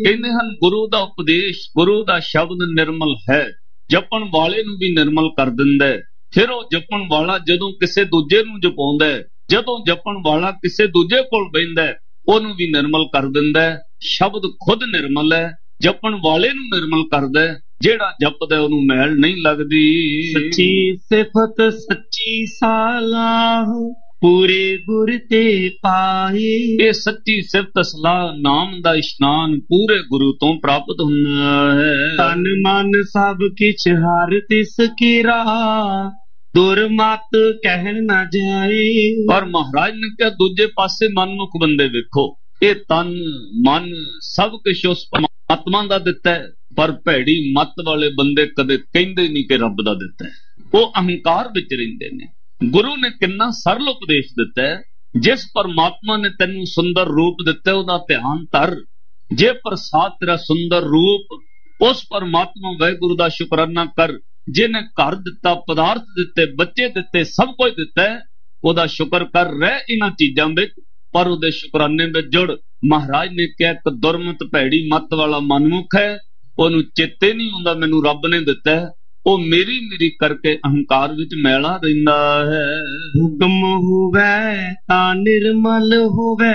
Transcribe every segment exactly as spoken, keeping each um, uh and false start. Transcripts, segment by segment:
ਕਹਿੰਦੇ ਹਨ ਗੁਰੂ ਦਾ ਉਪਦੇਸ਼, ਗੁਰੂ ਦਾ ਸ਼ਬਦ ਨਿਰਮਲ ਹੈ, ਜਪਣ ਵਾਲੇ ਨੂੰ ਵੀ ਨਿਰਮਲ ਕਰ ਦਿੰਦਾ ਹੈ। ਫਿਰ ਉਹ ਜਪਣ ਵਾਲਾ ਜਦੋਂ ਕਿਸੇ ਦੂਜੇ ਨੂੰ ਜਪਾਉਂਦਾ ਹੈ, ਜਦੋਂ ਜਪਣ ਵਾਲਾ ਕਿਸੇ ਦੂਜੇ ਕੋਲ ਬਹਿੰਦਾ ਹੈ, ਉਹਨੂੰ ਵੀ ਨਿਰਮਲ ਕਰ ਦਿੰਦਾ ਹੈ। ਸ਼ਬਦ ਖੁਦ ਨਿਰਮਲ ਹੈ, ਜਪਣ ਵਾਲੇ ਨੂੰ ਨਿਰਮਲ ਕਰਦਾ ਹੈ, ਜਿਹੜਾ ਜਪਦਾ ਉਹਨੂੰ ਮੈਲ ਨਹੀਂ ਲੱਗਦੀ। ਸੱਚੀ ਸਿਫਤ ਸੱਚੀ ਸਲਾਹ ਪੂਰੇ ਗੁਰ ਤੇ ਪਾਏ। ਇਹ ਸੱਚੀ ਸਿਫਤ ਸਲਾਹ ਨਾਮ ਦਾ ਇਸ਼ਨਾਨ ਪੂਰੇ ਗੁਰੂ ਤੋਂ ਪ੍ਰਾਪਤ ਹੁੰਦਾ ਹੈ। ਤਨ ਮਨ ਸਭ ਕਿਛ ਹਰ ਤਿਸ ਕੀ ਰਾਹ ਦੁਰਮਤ ਕਹਿਣ ਨਾ ਜਾਏ। ਪਰ ਮਹਾਰਾਜ ਨੇ ਕਿਹਾ ਦੂਜੇ ਪਾਸੇ ਮਨਮੁਖ ਬੰਦੇ ਵੇਖੋ, ਇਹ ਤਨ ਮਨ ਸਭ ਕੁਛ ਉਸ ਪਰਮਾਤਮਾ ਦਾ ਦਿੱਤਾ ਹੈ, ਪਰ ਭੈੜੀ ਮੱਤ ਵਾਲੇ ਬੰਦੇ ਕਦੇ ਕਹਿੰਦੇ ਨਹੀਂ ਕਿ ਰੱਬ ਦਾ ਦਿੱਤਾ ਹੈ। ਉਹ ਅਹੰਕਾਰ ਵਿੱਚ ਰਹਿੰਦੇ ਨੇ। ਗੁਰੂ ਨੇ ਕਿੰਨਾ ਸਰਲ ਉਪਦੇਸ਼ ਦਿੱਤਾ ਹੈ, ਜਿਸ ਪਰਮਾਤਮਾ ਨੇ ਤੈਨੂੰ ਸੁੰਦਰ ਰੂਪ ਦਿੱਤਾ ਉਹਦਾ ਧਿਆਨ ਧਰ। ਜੇ ਪ੍ਰਸਾਦ ਤੇਰਾ ਸੁੰਦਰ ਰੂਪ, ਉਸ ਪਰਮਾਤਮਾ ਵਾਹਿਗੁਰੂ ਦਾ ਸ਼ੁਕਰਾਨਾ ਕਰ। ਜਿਹਨੇ ਘਰ ਦਿੱਤਾ, ਪਦਾਰਥ ਦਿੱਤੇ, ਬੱਚੇ ਦਿੱਤੇ, ਸਭ ਕੁਝ ਦਿੱਤਾ ਹੈ, ਉਹਦਾ ਸ਼ੁਕਰ ਕਰ। ਰਹਿ ਇਹਨਾਂ ਚੀਜ਼ਾਂ ਵਿੱਚ, ਪਰ ਉਹਦੇ ਸ਼ੁਕਰਾਨੇ ਵਿੱਚ ਜੁੜ। ਮਹਾਰਾਜ ਨੇ ਕਿਹਾ ਇੱਕ ਦੁਰਮਤ ਭੈੜੀ ਮੱਤ ਵਾਲਾ ਮਨਮੁਖ ਹੈ, ਉਹਨੂੰ ਚੇਤੇ ਨਹੀਂ ਹੁੰਦਾ ਮੈਨੂੰ ਰੱਬ ਨੇ ਦਿੱਤਾ ਹੈ, ਉਹ ਮੇਰੀ ਮੇਰੀ ਕਰਕੇ ਅਹੰਕਾਰ ਵਿੱਚ ਮੈਲਾ ਰਹਿੰਦਾ ਹੈ। ਹੁਕਮ ਹੋਵੇ ਤਾਂ ਨਿਰਮਲ ਹੋਵੇ,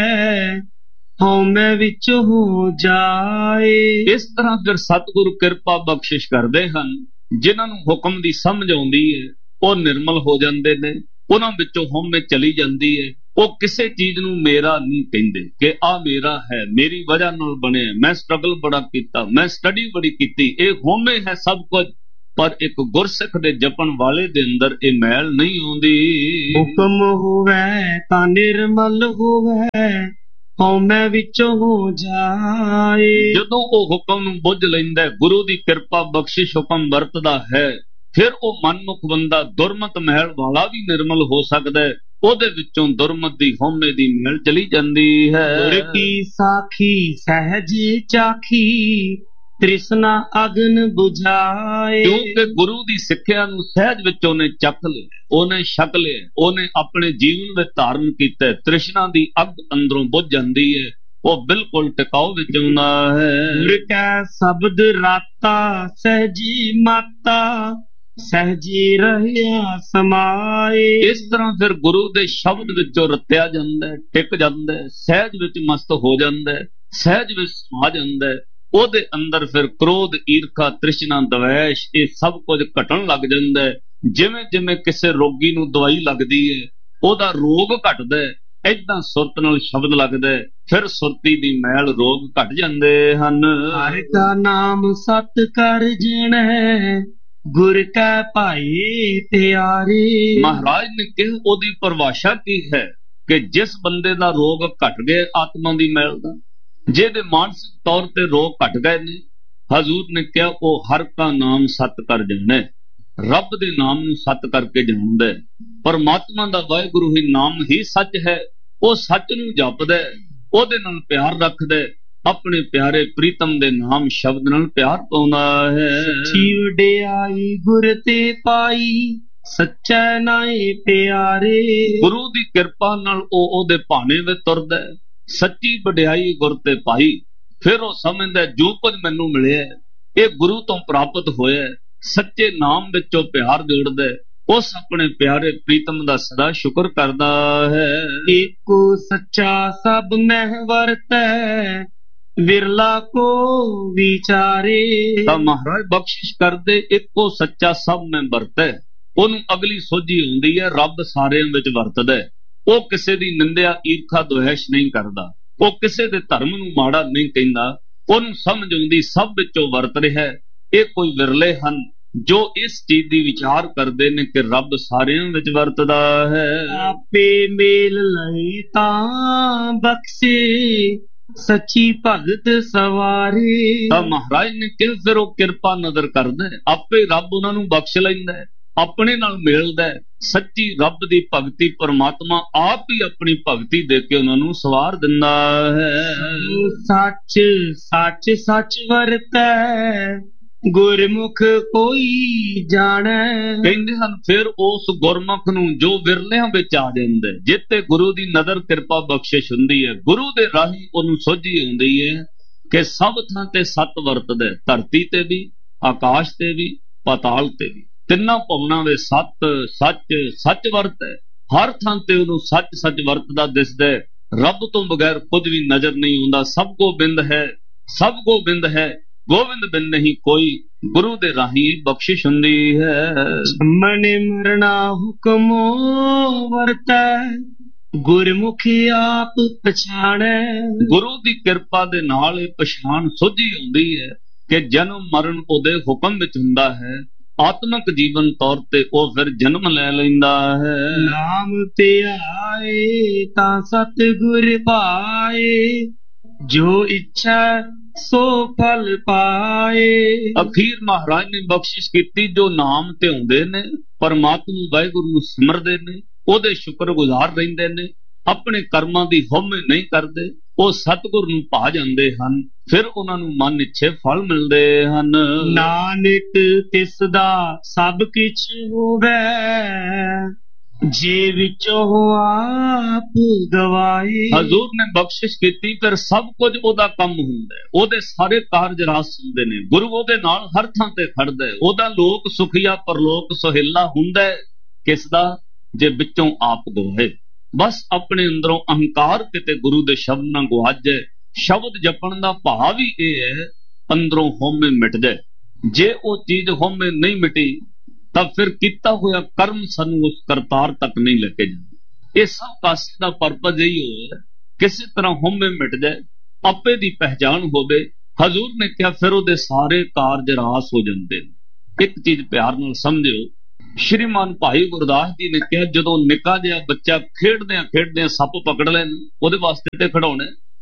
ਹਉਮੈ ਵਿੱਚ ਹੋ ਜਾਏ। ਇਸ ਤਰ੍ਹਾਂ ਫਿਰ ਸਤਿਗੁਰੂ ਕਿਰਪਾ ਬਖਸ਼ਿਸ਼ ਕਰਦੇ ਹਨ। ਜਿਨ੍ਹਾਂ ਨੂੰ ਹੁਕਮ ਦੀ ਸਮਝ ਆਉਂਦੀ ਹੈ ਉਹ ਨਿਰਮਲ ਹੋ ਜਾਂਦੇ ਨੇ, ਉਹਨਾਂ ਵਿੱਚੋਂ ਹਉਮੈ ਚਲੀ ਜਾਂਦੀ ਹੈ। ਉਹ ਕਿਸੇ ਚੀਜ਼ ਨੂੰ ਮੇਰਾ ਨਹੀਂ ਕਹਿੰਦੇ ਕਿ ਆ ਮੇਰਾ ਹੈ, ਮੇਰੀ ਵਜ੍ਹਾ ਨਾਲ ਬਣਿਆ, ਮੈਂ ਸਟਰਗਲ ਬੜਾ ਕੀਤਾ, ਮੈਂ ਸਟੱਡੀ ਬੜੀ ਕੀਤੀ। ਇਹ ਹਉਮੈ ਹੈ ਸਭ ਕੁਝ, ਪਰ ਇੱਕ ਗੁਰਸਿੱਖ ਦੇ ਜਪਣ ਵਾਲੇ ਦੇ ਅੰਦਰ ਇਹ ਮੈਲ ਨਹੀਂ ਆਉਂਦੀ। ਹੁਕਮ ਹੋਵੇ ਤਾਂ ਨਿਰਮਲ ਹੋਵੇ, ਹਉਮੈ ਵਿੱਚੋਂ ਹੋ ਜਾਏ। ਜਦੋਂ ਉਹ ਹੁਕਮ ਨੂੰ ਬੁੱਝ ਲੈਂਦਾ, ਗੁਰੂ ਦੀ ਕਿਰਪਾ ਬਖਸ਼ਿਸ਼ ਹੁਕਮ ਵਰਤਦਾ ਹੈ, ਫਿਰ ਉਹ ਮਨਮੁਖ ਬੰਦਾ ਦੁਰਮਤ ਮਹਿਲ ਵਾਲਾ ਵੀ ਨਿਰਮਲ ਹੋ ਸਕਦਾ ਹੈ। ਉਹਦੇ ਵਿੱਚੋਂ ਦੁਰਮਤ ਦੀ ਹਉਮੈ ਦੀ ਮੈਲ ਚਲੀ ਜਾਂਦੀ ਹੈ। ਗੁਰ ਕੀ ਸਾਖੀ ਸਹਿਜ ਚਾਖੀ, ਤ੍ਰਿਸ਼ਨਾ ਅਗਨ ਬੁਝਾਏ। ਕਿਉਂਕਿ ਗੁਰੂ ਦੀ ਸਿੱਖਿਆ ਨੂੰ ਸਹਿਜ ਵਿੱਚ ਉਹਨੇ ਚੱਕ ਲਿਆ, ਉਹਨੇ ਛਕ ਲਿਆ, ਉਹਨੇ ਆਪਣੇ ਜੀਵਨ ਵਿੱਚ ਧਾਰਨ ਕੀਤਾ। ਤ੍ਰਿਸ਼ਨਾ ਦੀ ਅੱਗ ਅੰਦਰੋਂ ਬੁਝ ਜਾਂਦੀ ਹੈ, ਉਹ ਬਿਲਕੁਲ ਟਿਕਾਉ ਵਿੱਚ ਆਉਂਦਾ ਹੈ। ਗੁਰ ਕੈ ਸ਼ਬਦ ਰਾਤਾ ਸਹਿਜੀ ਮਾਤਾ, ਸਹਿਜੀ ਰਹਿਆ ਸਮਾਏ। ਇਸ ਤਰ੍ਹਾਂ ਫਿਰ ਗੁਰੂ ਦੇ ਸ਼ਬਦ ਵਿੱਚੋਂ ਰਤਿਆ ਜਾਂਦਾ, ਟਿਕ ਜਾਂਦਾ, ਸਹਿਜ ਵਿੱਚ ਮਸਤ ਹੋ ਜਾਂਦਾ, ਸਹਿਜ ਵਿੱਚ ਸਮਾ ਜਾਂਦਾ। ਉਹਦੇ ਅੰਦਰ ਫਿਰ ਕ੍ਰੋਧ, ਈਰਖਾ, ਤ੍ਰਿਸ਼ਨਾ, ਦਵੈਸ਼ ਇਹ ਸਭ ਕੁਝ ਘਟਣ ਲੱਗ ਜਾਂਦਾ ਹੈ। ਜਿਵੇਂ ਜਿਵੇਂ ਕਿਸੇ ਰੋਗੀ ਨੂੰ ਦਵਾਈ ਲੱਗਦੀ ਹੈ, ਉਹਦਾ ਰੋਗ ਘਟਦਾ ਹੈ, ਏਦਾਂ ਸੁਰਤ ਨਾਲ ਸ਼ਬਦ ਲੱਗਦਾ ਹੈ, ਫਿਰ ਸੁਰਤੀ ਦੀ ਮੈਲ ਰੋਗ ਘਟ ਜਾਂਦੇ ਹਨ। ਹਰਿ ਕਾ ਨਾਮ ਸਤ ਕਰ ਜਣੈ, ਗੁਰ ਕੈ ਭਾਈ ਪਿਆਰੇ। ਮਹਾਰਾਜ ਨੇ ਕਿਹਾ ਉਹਦੀ ਪਰਿਭਾਸ਼ਾ ਕੀ ਹੈ ਕਿ ਜਿਸ ਬੰਦੇ ਦਾ ਰੋਗ ਘਟ ਗਿਆ ਆਤਮਾ ਦੀ ਮੈਲ ਦਾ, ਜਿਹਦੇ ਮਾਨਸਿਕ ਤੌਰ ਤੇ ਰੋਗ ਘਟ ਗਏ ਨੇ, ਹਜ਼ੂਰ ਨੇ ਕਿਹਾ ਉਹ ਹਰ ਕਾ ਨਾਮ ਸਤ ਕਰ ਜਾਣੇ। ਰੱਬ ਦੇ ਨਾਮ ਨੂੰ ਸਤ ਕਰਕੇ ਜਾਣਦਾ ਹੈ। ਪਰਮਾਤਮਾ ਦਾ ਵਾਹਿਗੁਰੂ ਹੀ ਨਾਮ ਹੀ ਸੱਚ ਹੈ। ਉਹ ਸੱਚ ਨੂੰ ਜਪਦਾ, ਉਹਦੇ ਨਾਲ ਪਿਆਰ ਰੱਖਦਾ, ਆਪਣੇ ਪਿਆਰੇ ਪ੍ਰੀਤਮ ਦੇ ਨਾਮ ਸ਼ਬਦ ਨਾਲ ਪਿਆਰ ਪਾਉਂਦਾ ਹੈ। ਸੱਚੀ ਵਡਿਆਈ ਗੁਰ ਤੇ ਪਾਈ, ਸੱਚਾ ਨਾਏ ਪਿਆਰੇ। ਗੁਰੂ ਦੀ ਕਿਰਪਾ ਨਾਲ ਉਹ ਉਹਦੇ ਭਾਣੇ ਵਿੱਚ ਤੁਰਦਾ, ਸੱਚੀ ਵਡਿਆਈ ਗੁਰ ਤੇ ਪਾਈ। ਫਿਰ ਉਹ ਸਮਝਦਾ ਜੋ ਕੁਝ ਮੈਨੂੰ ਮਿਲਿਆ ਇਹ ਗੁਰੂ ਤੋਂ ਪ੍ਰਾਪਤ ਹੋਇਆ। ਸੱਚੇ ਨਾਮ ਵਿੱਚੋਂ ਪਿਆਰ ਜੋੜਦਾ, ਉਸ ਆਪਣੇ ਪਿਆਰੇ ਪ੍ਰੀਤਮ ਦਾ ਸਦਾ ਸ਼ੁਕਰ ਕਰਦਾ ਹੈ। ਏਕੋ ਸੱਚਾ ਸਭ ਮਹਿ ਵਰਤੈ, ਵਿਰਲਾ ਕੋ ਵਿਚਾਰੇ। ਤਾਂ ਮਹਾਰਾਜ ਬਖਸ਼ਿਸ਼ ਕਰਦੇ, ਇੱਕੋ ਸੱਚਾ ਸਭ ਮੈਂ ਵਰਤੈ। ਉਹਨੂੰ ਅਗਲੀ ਸੋਝੀ ਹੁੰਦੀ ਹੈ, ਰੱਬ ਸਾਰਿਆਂ ਵਿੱਚ ਵਰਤਦਾ। ਉਹ ਕਿਸੇ ਦੀ ਨਿੰਦਿਆ, ਈਰਖਾ, ਦੁਹੇਸ਼ ਨਹੀਂ ਕਰਦਾ। ਉਹ ਕਿਸੇ ਦੇ ਧਰਮ ਨੂੰ ਮਾੜਾ ਨਹੀਂ ਕਹਿੰਦਾ। ਉਹਨੂੰ ਸਮਝ ਆਉਂਦੀ ਸਭ ਵਿੱਚੋਂ ਵਰਤ ਰਿਹਾ। ਇਹ ਕੋਈ ਵਿਰਲੇ ਹਨ ਜੋ ਇਸ ਚੀਜ਼ ਦੀ ਵਿਚਾਰ ਕਰਦੇ ਨੇ ਕਿ ਰੱਬ ਸਾਰਿਆਂ ਵਿੱਚ ਵਰਤਦਾ ਹੈ। ਆਪੇ ਮੇਲ ਲਈ ਤਾਂ ਬਖਸ਼ੇ, ਸੱਚੀ ਭਗਤ ਸਵਾਰੇ। ਤਾਂ ਮਹਾਰਾਜ ਨੇ ਕਿਹਾ ਫਿਰ ਉਹ ਕਿਰਪਾ ਨਜ਼ਰ ਕਰਦਾ, ਆਪੇ ਰੱਬ ਉਹਨਾਂ ਨੂੰ ਬਖਸ਼ ਲੈਂਦਾ, ਆਪਣੇ ਨਾਲ ਮਿਲਦਾ। ਸੱਚੀ ਰੱਬ ਦੀ ਭਗਤੀ ਪਰਮਾਤਮਾ ਆਪ ਹੀ ਆਪਣੀ ਭਗਤੀ ਦੇ ਕੇ ਉਹਨਾਂ ਨੂੰ ਸਵਾਰ ਦਿੰਦਾ ਹੈ। ਸੱਚ ਸੱਚ ਸੱਚ ਵਰਤੈ, ਗੁਰਮੁਖ ਕੋਈ ਜਾਣੈ। ਕਹਿੰਦੇ ਹਨ ਫਿਰ ਉਸ ਗੁਰਮੁਖ ਨੂੰ ਜੋ ਵਿਰਲਿਆਂ ਵਿੱਚ ਆ ਜਾਂਦਾ, ਜਿੱਤੇ ਗੁਰੂ ਦੀ ਨਜ਼ਰ ਕਿਰਪਾ ਬਖਸ਼ਿਸ਼ ਹੁੰਦੀ ਹੈ, ਗੁਰੂ ਦੇ ਰਾਹੀਂ ਉਹਨੂੰ ਸੋਝੀ ਆਉਂਦੀ ਹੈ, कि सब थां ते सत वरतदा, धरती ते भी, आकाश ते भी, पाताल ते भी, तिन्ना भवनां वे सत सच सच वरत है। हर थां ते उहनूं सच सच वरतदा दिसदा है। रब तो बगैर खुद भी नजर नहीं आउंदा। सब गोबिंद है, सब गोबिंद है, गोविंद बिन नहीं कोई, गुरु दे राही बख्शिश हुंदी है। जम्मण मरना हुक्मो वरतै, गुरमुखी आप पछाणै। गुरु दी किरपा दे नाल इह पछाण सुझी आउंदी है कि जन्म मरण ओदे हुक्म विच हुंदा है। आत्मक जीवन तौर ते ओ फिर जन्म लै लैंदा है। नाम ते आए तां सतगुर पाए, जो इच्छा सो फल पाए। अखीर महाराज ने बख्शिश कीती, जो नाम ते आउंदे ने, परमात्मा वाहिगुरू नूं सिमरदे ने, ਉਹਦੇ ਸ਼ੁਕਰਗੁਜ਼ਾਰ ਰਹਿੰਦੇ ਨੇ, ਆਪਣੇ ਕਰਮਾਂ ਦੀ ਹਉਮੈ ਨਹੀਂ ਕਰਦੇ, ਉਹ ਸਤਿਗੁਰ ਨੂੰ ਭਾ ਜਾਂਦੇ ਹਨ, ਫਿਰ ਉਹਨਾਂ ਨੂੰ ਮਨ ਇੱਛੇ ਫਲ ਮਿਲਦੇ ਹਨ। ਨਾਨਕ ਤਿਸ ਦਾ ਸਭ ਕਿਛ ਹੋਵੇ, ਜੇ ਵਿੱਚੋਂ ਆਪ ਗਵਾਏ। ਹਜ਼ੂਰ ਨੇ ਬਖਸ਼ਿਸ਼ ਕੀਤੀ, ਫਿਰ ਸਭ ਕੁਝ ਉਹਦਾ ਕੰਮ ਹੁੰਦਾ, ਉਹਦੇ ਸਾਰੇ ਕਾਰਜ ਰਾਸ ਹੁੰਦੇ ਨੇ। ਗੁਰੂ ਉਹਦੇ ਨਾਲ ਹਰ ਥਾਂ ਤੇ ਖੜਦਾ, ਉਹਦਾ ਲੋਕ ਸੁਖੀਆ ਪਰਲੋਕ ਸੁਹੇਲਾ ਹੁੰਦਾ। ਕਿਸ ਦਾ? ਜੇ ਵਿੱਚੋਂ ਆਪ ਗਵਾਏ। ਬਸ ਆਪਣੇ ਅੰਦਰੋਂ ਅਹੰਕਾਰ ਕਿਤੇ ਗੁਰੂ ਦੇ ਸ਼ਬਦ ਨਾਲ ਗਵਾਚ ਜਾਏ। ਸ਼ਬਦ ਜਪਣ ਦਾ ਭਾਵ ਹੀ ਇਹ ਹੈ, ਅੰਦਰੋਂ ਹਉਮੈ ਮਿਟ ਜਾਏ। ਜੇ ਉਹ ਚੀਜ਼ ਹਉਮੈ ਨਹੀਂ ਮਿਟੀ ਤਾਂ ਫਿਰ ਕੀਤਾ ਹੋਇਆ ਕਰਮ ਸਾਨੂੰ ਉਸ ਕਰਤਾਰ ਤੱਕ ਨਹੀਂ ਲੈ ਕੇ ਜਾਂਦਾ। ਇਹ ਸਭ ਕਾਸੇ ਦਾ ਪਰਪਸ ਇਹੀ ਹੋਇਆ, ਕਿਸੇ ਤਰ੍ਹਾਂ ਹਉਮੈ ਮਿਟ ਜਾਏ, ਆਪੇ ਦੀ ਪਹਿਚਾਣ ਹੋਵੇ। ਹਜ਼ੂਰ ਨੇ ਕਿਹਾ ਫਿਰ ਉਹਦੇ ਸਾਰੇ ਕਾਰਜ ਰਾਸ ਹੋ ਜਾਂਦੇ ਨੇ। ਇੱਕ ਚੀਜ਼ ਪਿਆਰ ਨਾਲ ਸਮਝਿਓ, ਸ਼੍ਰੀਮਾਨ ਭਾਈ ਗੁਰਦਾਸ ਜੀ ਨੇ ਕਿਹਾ, ਜਦੋਂ ਨਿੱਕਾ ਜਿਹਾ ਬੱਚਾ ਖੇਡਦਿਆਂ ਖੇਡਦਿਆਂ ਸੱਪ ਪਕੜ ਲੈਣ, ਉਹਦੇ ਵਾਸਤੇ ਤੇ ਖਿਡੌਣਾ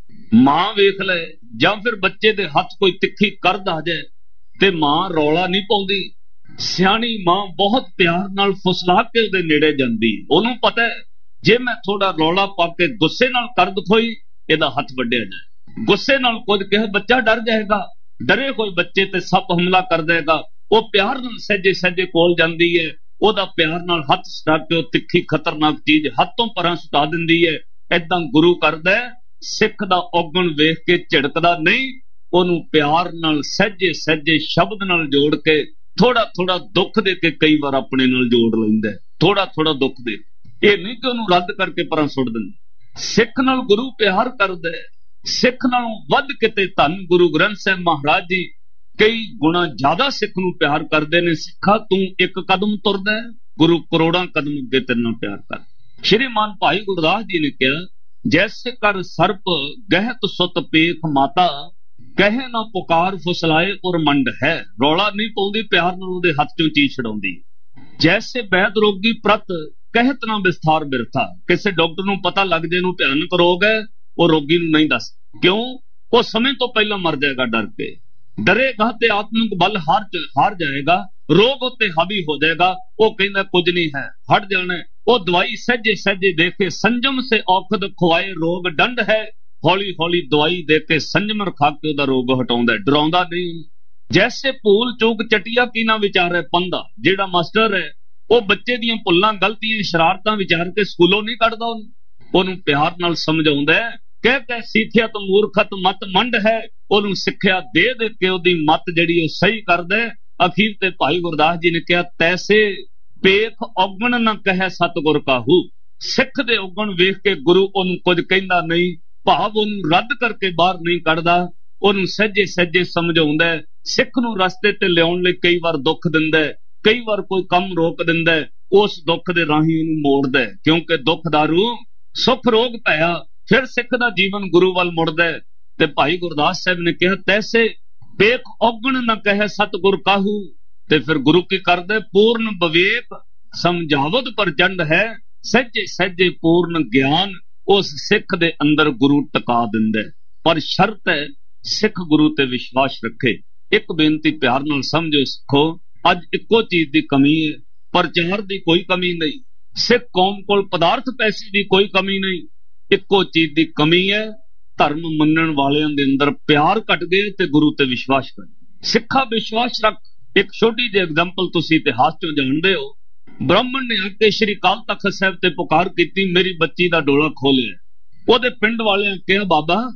ਮਾਂ ਵੇਖ ਲੈ, ਜਾਂ ਫਿਰ ਬੱਚੇ ਦੇ ਹੱਥ ਕੋਈ ਤਿੱਖੀ ਕਰਦ ਆ ਜਾਏ ਤੇ ਮਾਂ ਰੌਲਾ ਨਹੀਂ ਪਾਉਂਦੀ। ਸਿਆਣੀ ਮਾਂ ਬਹੁਤ ਪਿਆਰ ਨਾਲ ਫੁਸਲਾ ਕੇ ਉਹਦੇ ਨੇੜੇ ਜਾਂਦੀ। ਉਹਨੂੰ ਪਤਾ ਹੈ, ਜੇ ਮੈਂ ਥੋੜਾ ਰੌਲਾ ਪਾ ਕੇ ਗੁੱਸੇ ਨਾਲ ਕਰਦ ਖੋਈ, ਇਹਦਾ ਹੱਥ ਵੱਢਿਆ ਜਾਏ। ਗੁੱਸੇ ਨਾਲ ਕੁਝ ਕਿਹਾ, ਬੱਚਾ ਡਰ ਜਾਏਗਾ, ਡਰੇ ਹੋਏ ਬੱਚੇ ਤੇ ਸੱਪ ਹਮਲਾ ਕਰ ਦੇਗਾ। ਉਹ ਪਿਆਰ ਨਾਲ ਸਹਿਜੇ ਸਹਿਜੇ ਕੋਲ ਜਾਂਦੀ ਹੈ, ਉਹਦਾ ਪਿਆਰ ਨਾਲ ਹੱਥ ਸੁਟਾ ਕੇ ਉਹ ਤਿੱਖੀ ਖਤਰਨਾਕ ਚੀਜ਼ ਹੱਥੋਂ ਪਰਾਂ ਸੁਟਾ ਦਿੰਦੀ ਹੈ। ਏਦਾਂ ਗੁਰੂ ਕਰਦਾ, ਸਿੱਖ ਦਾ ਔਗਣ ਵੇਖ ਕੇ ਝਿੜਕਦਾ ਨਹੀਂ, ਉਹਨੂੰ ਪਿਆਰ ਨਾਲ ਸਹਿਜੇ ਸਹਿਜੇ ਸ਼ਬਦ ਨਾਲ ਜੋੜ ਕੇ ਥੋੜਾ ਥੋੜਾ ਦੁੱਖ ਦੇ ਕੇ ਕਈ ਵਾਰ ਆਪਣੇ ਨਾਲ ਜੋੜ ਲੈਂਦਾ। ਥੋੜਾ ਥੋੜਾ ਦੁੱਖ ਦੇ, ਇਹ ਨਹੀਂ ਕਿ ਉਹਨੂੰ ਰੱਦ ਕਰਕੇ ਪਰਾਂ ਸੁੱਟ ਦਿੰਦਾ। ਸਿੱਖ ਨਾਲ ਗੁਰੂ ਪਿਆਰ ਕਰਦਾ, ਸਿੱਖ ਨਾਲੋਂ ਵੱਧ ਕਿਤੇ ਧੰਨ ਗੁਰੂ ਗ੍ਰੰਥ ਸਾਹਿਬ ਮਹਾਰਾਜ ਜੀ ਕਈ ਗੁਣਾ ਜ਼ਿਆਦਾ ਸਿੱਖ ਨੂੰ ਪਿਆਰ ਕਰਦੇ ਨੇ। ਸਿੱਖਾ ਤੂੰ ਇੱਕ ਕਦਮ ਤੁਰਦਾ, ਗੁਰੂ ਕਰੋੜਾਂ ਕਦਮ ਅੱਗੇ ਤੇਰੇ ਨਾਲ ਪਿਆਰ ਕਰ। ਸ਼੍ਰੀਮਾਨ ਭਾਈ ਗੁਰਦਾਸ ਜੀ ਨੇ ਕਿਹਾ, ਜੈਸੇ ਕਰ ਸਰਪ ਗਹਿਤ ਸੁਤ ਪੇਖ ਮਾਤਾ, ਕਹੇ ਨਾ ਪੁਕਾਰ ਫੁਸਲਾਏ ਔਰ ਮੰਡ ਹੈ। ਰੌਲਾ ਨਹੀਂ ਪਾਉਂਦੀ, ਪਿਆਰ ਨਾਲ ਉਹਦੇ ਹੱਥ ਚੋਂ ਚੀਜ਼ ਛਡਾਉਂਦੀ। ਜੈਸੇ ਬੈਦ ਰੋਗੀ ਪ੍ਰਤ ਕਹਿਤ ਨਾ ਵਿਸਥਾਰ ਬਿਰਥਾ, ਕਿਸੇ ਡਾਕਟਰ ਨੂੰ ਪਤਾ ਲੱਗ ਜੇ ਇਹਨੂੰ ਭਿਆਨਕ ਰੋਗ ਹੈ, ਉਹ ਰੋਗੀ ਨੂੰ ਨਹੀਂ ਦੱਸ। ਕਿਉਂ? ਉਹ ਸਮੇਂ ਤੋਂ ਪਹਿਲਾਂ ਮਰ ਜਾਏਗਾ ਡਰ ਕੇ। ਡਰੇਗਾ ਤੇ ਆਤਮਿਕ ਬਲ ਹਾਰ ਹਾਰ ਜਾਏਗਾ, ਰੋਗ ਉੱਤੇ ਹਾਵੀ ਹੋ ਜਾਏਗਾ। ਉਹ ਕਹਿੰਦਾ ਕੁਝ ਨਹੀਂ ਹੈ, ਹਟ ਜਾਣਾ। ਉਹ ਦਵਾਈ ਸਹਿਜੇ ਸਹਿਜੇ ਦੇ ਕੇ ਸੰਜਮ ਸੇ ਔਖਦ ਖਵਾਏ ਰੋਗ ਡੰਡ ਹੈ। ਹੌਲੀ ਹੌਲੀ ਦਵਾਈ ਦੇ ਕੇ ਸੰਜਮ ਰਖਾ ਕੇ ਉਹਦਾ ਰੋਗ ਹਟਾਉਂਦਾ, ਡਰਾਉਂਦਾ ਨਹੀਂ। ਜੈਸੇ ਭੂਲ ਚੂਕ ਚਟਿਆ ਕੀ ਨਾ ਵਿਚਾਰੇ ਪੰਦਾ, ਜਿਹੜਾ ਮਾਸਟਰ ਹੈ ਉਹ ਬੱਚੇ ਦੀਆਂ ਭੁੱਲਾਂ ਗਲਤੀਆਂ ਸ਼ਰਾਰਤਾਂ ਵਿਚਾਰ ਕੇ ਸਕੂਲੋਂ ਨਹੀਂ ਕੱਢਦਾ, ਉਹਨੂੰ ਉਹਨੂੰ ਪਿਆਰ ਨਾਲ ਸਮਝਾਉਂਦਾ। ਕਹਿ ਕਹਿ ਸਿੱਖਿਅਤ ਮੂਰਖਤ ਮਤ ਮੰਡ ਹੈ, ਉਹਨੂੰ ਸਿੱਖਿਆ ਦੇ ਦੇ ਕੇ ਉਹਦੀ ਮਤ ਜਿਹੜੀ ਉਹ ਸਹੀ ਕਰਦਾ। ਅਖੀਰ ਤੇ ਭਾਈ ਗੁਰਦਾਸ ਜੀ ਨੇ ਕਿਹਾ, ਤੈਸੇ ਪੇਖ ਔਗਣ ਨਾ ਕਹੈ ਸਤਿਗੁਰ ਕਾਹੂ। ਸਿੱਖ ਦੇ ਔਗਣ ਵੇਖ ਕੇ ਗੁਰੂ ਉਹਨੂੰ ਕੁਝ ਕਹਿੰਦਾ ਨਹੀਂ, ਭਾਵ ਉਹਨੂੰ ਰੱਦ ਕਰਕੇ ਬਾਹਰ ਨਹੀਂ ਕੱਢਦਾ, ਉਹਨੂੰ ਸਹਿਜੇ ਸਹਿਜੇ ਸਮਝਾਉਂਦਾ। ਸਿੱਖ ਨੂੰ ਰਸਤੇ ਤੇ ਲਿਆਉਣ ਲਈ ਕਈ ਵਾਰ ਦੁੱਖ ਦਿੰਦਾ, ਕਈ ਵਾਰ ਕੋਈ ਕੰਮ ਰੋਕ ਦਿੰਦਾ, ਉਸ ਦੁੱਖ ਦੇ ਰਾਹੀਂ ਉਹਨੂੰ ਮੋੜਦਾ। ਕਿਉਂਕਿ ਦੁੱਖ ਦਾਰੂ ਸੁੱਖ ਰੋਗ ਭਇਆ, ਫਿਰ ਸਿੱਖ ਦਾ ਜੀਵਨ ਗੁਰੂ ਵੱਲ ਮੁੜਦਾ। ਤੇ ਭਾਈ ਗੁਰਦਾਸ ਸਾਹਿਬ ਨੇ ਕਿਹਾ, ਤੈਸੇ ਪੇਖ ਔਗਣ ਨਾ ਕਹੈ ਸਤਿਗੁਰ ਕਾਹੂ। ਤੇ ਫਿਰ ਗੁਰੂ ਕੀ ਕਰਦੇ? ਪੂਰਨ ਵਿਵੇਕ ਸਮਝਾਵਤ ਪ੍ਰਚੰਡ ਹੈ, ਸਹਿਜੇ ਸਹਿਜੇ ਪੂਰਨ ਗਿਆਨ ਉਸ ਸਿੱਖ ਦੇ ਅੰਦਰ ਗੁਰੂ ਟਿਕਾ ਦਿੰਦਾ। ਪਰ ਸ਼ਰਤ ਹੈ ਸਿੱਖ ਗੁਰੂ ਤੇ ਵਿਸ਼ਵਾਸ ਰੱਖੇ। ਇੱਕ ਬੇਨਤੀ ਪਿਆਰ ਨਾਲ ਸਮਝੋ ਸਿੱਖੋ, ਅੱਜ ਇੱਕੋ ਚੀਜ਼ ਦੀ ਕਮੀ ਹੈ, ਪ੍ਰਚਾਰ ਦੀ ਕੋਈ ਕਮੀ ਨਹੀਂ। ਸਿੱਖ ਕੌਮ ਕੋਲ ਪਦਾਰਥ ਪੈਸੇ ਦੀ ਕੋਈ ਕਮੀ ਨਹੀਂ, ਇੱਕੋ ਚੀਜ਼ ਦੀ ਕਮੀ ਹੈ, ਧਰਮ ਮੰਨਣ ਵਾਲਿਆਂ ਦੇ ਅੰਦਰ ਪਿਆਰ ਘਟ ਗਏ ਤੇ ਗੁਰੂ ਤੇ ਵਿਸ਼ਵਾਸ ਕਰ। ਸਿੱਖਾ ਵਿਸ਼ਵਾਸ ਰੱਖ। ਇੱਕ ਛੋਟੀ ਜਿਹੀ ਐਗਜ਼ਾਮਪਲ ਤੁਸੀਂ ਇਤਿਹਾਸ ਚੋਂ ਜਾਣਦੇ ਹੋ। ਬ੍ਰਾਹਮਣ ਨੇ ਆ ਕੇ ਸ਼੍ਰੀ ਅਕਾਲ ਤਖਤ ਸਾਹਿਬ ਤੇ ਪੁਕਾਰ ਕੀਤੀ, ਮੇਰੀ ਬੱਚੀ ਦਾ ਡੋਲਾ ਖੋਲਿਆ। ਉਹਦੇ ਪਿੰਡ ਵਾਲਿਆਂ ਕਿਹਾ, ਬਾਬਾ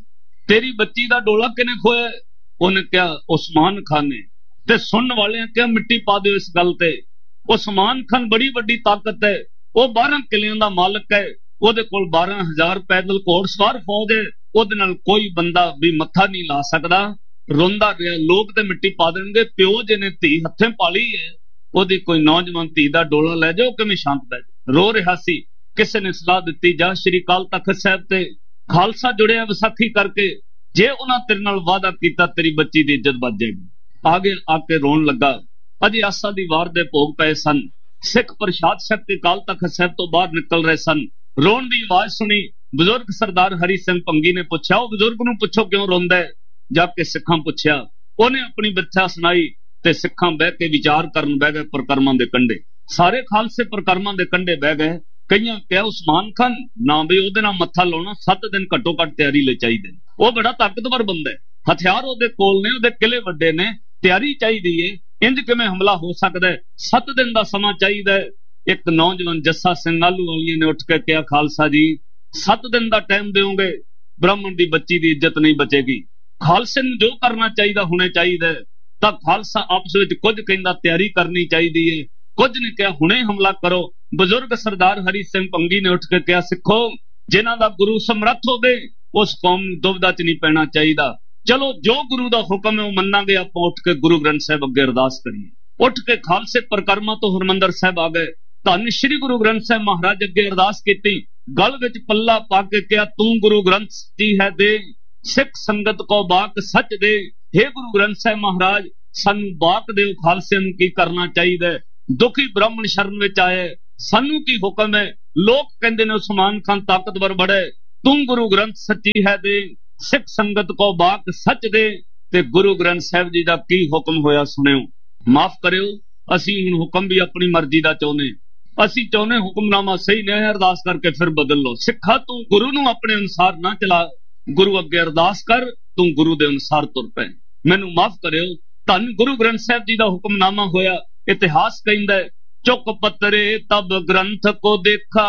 तेरी बच्ची दा डोला किने खोया? उन्हें क्या उस्मान खान ने। ते सुनने वाले क्या मिट्टी पा दो इस गल ते। उस्मान खान बड़ी वड्डी ताकत है, वो बारह किलियां दा मालिक है, ओदे कोल बारह हजार पैदल घोड़सवार फौज है, ओदे नाल कोई बंदा भी मत्था नहीं ला सकदा। रोंदा रहा, लोग ते मिट्टी पा देंगे, प्यो जिन्हें धी हथे पाली है ओदी कोई नौजवान धी दा डोला लै जाओ किवें शांत बैठ। रो रहा सी, किसी ने सलाह दी जा श्री अकाल तख्त साहब ते खालसा जुड़िया विसाखी करके, जे उन्हां तेरे नाल वादा कीता तेरी बच्ची दी इज्जत बच जाएगी। आगे आके रोन लगा। अजे आसा दी वार दे भोग पए सन, सिख प्रसाद शक्ति अकाल तख्त साहब तो बाहर निकल रहे सन। रोन दी आवाज सुनी, बुजुर्ग सरदार हरि सिंह भंगी ने पूछा, ओ बुजुर्ग नूं पुछो क्यों रोंदा है? जाके सिखां पुछया, उन्हें अपनी व्यथा सुनाई ते सिखां बह के विचार करन बह गए प्रकरमां दे कंढे। सारे खालसे प्रकरमां दे कंढे बह गए। कईयां क्या उस्मान खान ना भी ओदे नाल मत्था लाउणा सत्त दिन घट्टो घट तैयारी ले चाहिए। वो बड़ा ताकतवर बंदा है, हथियार ओदे कोल ने, ओदे किले वड्डे ने, तैयारी चाहिदी है। इंज किवें हमला हो सकदा है? सत्त दिन दा समा चाहिदा है। एक नौजवान जस्सा सिंह आलू वाली ने उठ के कहा, खालसा जी सत्त दिन दा टाइम देओगे, ब्राह्मण दी बच्ची दी इज्जत नहीं बचेगी। खालसे नूं जो करना चाहिए होने चाहिए। तां खालसा आपस विच कुछ कहंदा तैयारी करनी चाहिए है, कुछ ने कहा हुणे हमला करो। बुजुर्ग सरदार हरि सिंह भंगी ने उठ के कहा, सिखो जिन्हां दा गुरु समर्थ होवे उस कौम नूं दुविधा च नहीं पैना चाहिए। चलो जो गुरु दा हुक्म है वो मन्नांगे। आपां उठ के गुरु ग्रंथ साहिब अगे अरदास करिए। उठ के खालसे परकरमा तो हरमंदर साहिब आ गए। धन श्री गुरु ग्रंथ साहिब महाराज अगे अरदास की, गल विच पल्ला पा के कहा, तू गुरु ग्रंथ जी है दे, सिख संगत को बाक सच दे। हे गुरु ग्रंथ साहिब महाराज सानू बाक दे, खालसे नूं की करना चाहिए? दुखी ब्राह्मण शरण विच आए, सानू की हुक्म है? लोग कहंदे ने उस्मान खान ताकतवर बड़े, तू गुरु ग्रंथ सच्ची है दे, सिख संगत को बाक सच दे। ते गुरु ग्रंथ साहिब जी दा की हुक्म होया सुनियो। माफ करियो, असी हुण हुक्म भी अपनी मर्जी दा चाहुंदे, असी चाहुंदे हुक्मनामा सही नहीं है, अरदास करके फिर बदल लो। सिखा तू गुरु नूं अपने अनुसार ना चला, गुरु अगे अरदास कर, तू गुरु दे अनुसार तुर पै। मैनू माफ करियो। धन गुरु ग्रंथ साहिब जी दा हुक्मनामा होया। इतिहास कहंदा है, चुक पतरे तब ग्रंथ को देखा,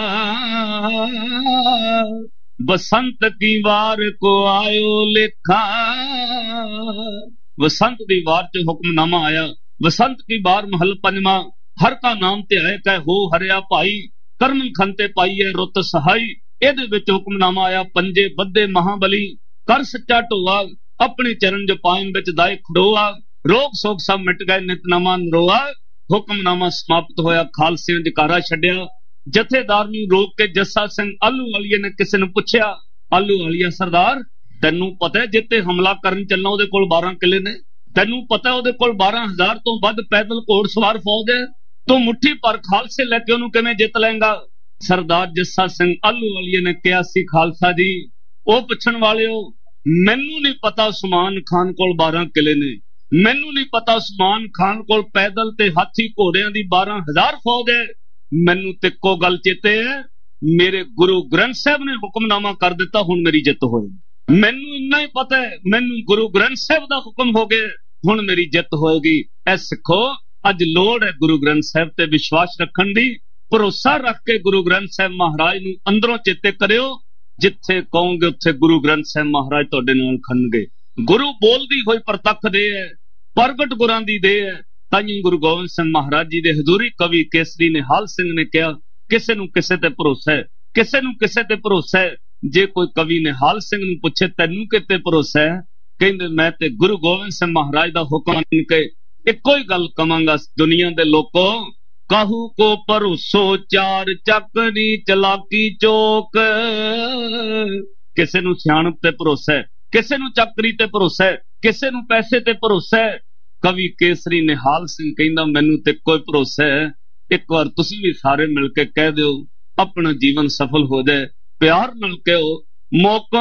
बसंत की वार को आयो लेखा। बसंत की वार च हुक्मनामा आया। बसंत की वार महल पंजवा। हर का नाम ते आए कह हो हरिया भाई, कर्म खंते पाईए रुत सहाई। इहदे विच हुक्मनामा आया, पंजे बद्दे महाबली, कर सच्चा ढोआ, अपने चरण जपाइन विच दाए खड़ोआ। रोग सोग सब मिट गए, नितनामा नरोआ। हुक्मनामा समाप्त होया। खालसियां जकारा छड्डिया। जथेदार नूं रोक के जस्सा सिंह आलू वालिया ने किसी ने पूछया, आलू वालिया सरदार तैनू पता है जिते हमला करन चलना उहदे कोल बारह किले ने, तैनू पता है उहदे कोल बारह हजार तो वध पैदल घोड़सवार फौज है, तू मुट्ठी पर खालसे लैके उहनूं किवें जित लेंगा? सरदार जस्सा सिंह आलू वालिया ने कहा सी, खालसा जी ओ पुछण वालिओ, मैनू नहीं पता उस्मान खान कोल बारह किले ने, मैनू नहीं पता उस्मान खान कोल पैदल ते हाथी घोड़ियां दी बारह हजार फौज है। मैनू ते को गल चेते है, मेरे गुरु ग्रंथ साहिब ने हुक्मनामा कर दिता, हुण मेरी जित होएगी। मैनू इन्ना ही पता है, मैनू गुरु ग्रंथ साहिब दा हुक्म हो गया, हुण मेरी जित होएगी। ऐ सिखो अज लोड़ है गुरु ग्रंथ साहिब ते विश्वास रखण दी। भरोसा रख के गुरु ग्रंथ साहिब महाराज नूं अंदरों चेते करियो। जिथे कहोगे उत्थे गुरु ग्रंथ साहिब महाराज तुहाडे नाल खड़नगे। गुरु बोलदी होई प्रतख दे है, प्रगट गुरां दी दे है। ताईं गुरु गोबिंद सिंह महाराज जी दे हजूरी कवि केसरी निहाल सिंह ने कहा, किसे नूं किसे ते भरोसा है, किसे नूं किसे ते भरोसा है। जे कोई कवि निहाल सिंह नूं पुछे तैनूं किते भरोसा है, कहंदे मैं ते गुरु गोबिंद सिंह महाराज दा हुक्म मन के इक्को ही गल कवांगा, दुनिया दे लोको कहू को भरोसो चार चकनी चलाकी चोक। किसे नूं सियाणप ते भरोसा है, किसे नूं चक्री ते भरोसा है, किसे नूं पैसे ते भरोसा है। कवि केसरी निहाल सिंह कहंदा मैनू ते कोई भरोसा है। एक बार तुसी भी सारे मिल के कह दिओ, अपना जीवन सफल हो जाए। प्यार नाल कहो, मौका